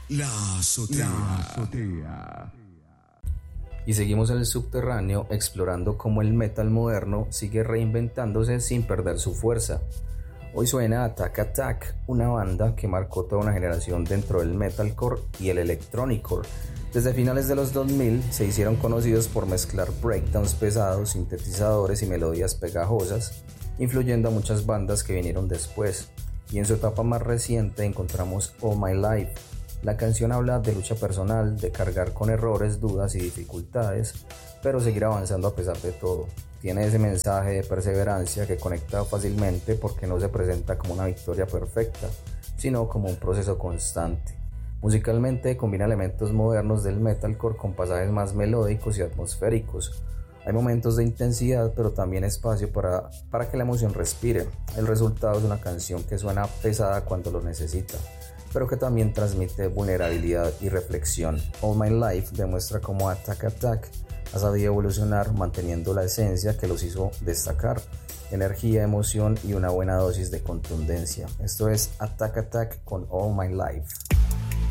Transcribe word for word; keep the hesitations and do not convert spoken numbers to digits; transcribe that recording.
La azotea. La azotea. Y seguimos en el subterráneo explorando cómo el metal moderno sigue reinventándose sin perder su fuerza. Hoy suena Attack Attack, una banda que marcó toda una generación dentro del metalcore y el electronicore. Desde finales de los dos mil se hicieron conocidos por mezclar breakdowns pesados, sintetizadores y melodías pegajosas, influyendo a muchas bandas que vinieron después. Y en su etapa más reciente encontramos All My Life. La canción habla de lucha personal, de cargar con errores, dudas y dificultades, pero seguir avanzando a pesar de todo. Tiene ese mensaje de perseverancia que conecta fácilmente porque no se presenta como una victoria perfecta, sino como un proceso constante. Musicalmente combina elementos modernos del metalcore con pasajes más melódicos y atmosféricos. Hay momentos de intensidad, pero también espacio para, para que la emoción respire. El resultado es una canción que suena pesada cuando lo necesita, pero que también transmite vulnerabilidad y reflexión. All My Life demuestra cómo Attack Attack ha sabido evolucionar manteniendo la esencia que los hizo destacar: energía, emoción y una buena dosis de contundencia. Esto es Attack Attack con All My Life.